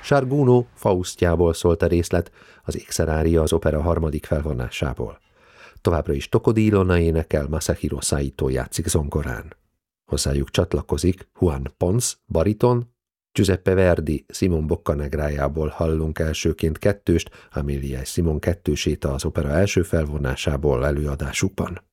Sarguno Faustjából szólt a részlet, az ékszerária az opera harmadik felvonásából. Továbbra is Tokodi Ilona énekel, Masahiro Saito játszik zongorán. Hozzájuk csatlakozik Juan Pons, bariton, Giuseppe Verdi Simon Boccanegrájából hallunk elsőként kettőst, Amelia és Simon kettősét az opera első felvonásából előadásukban.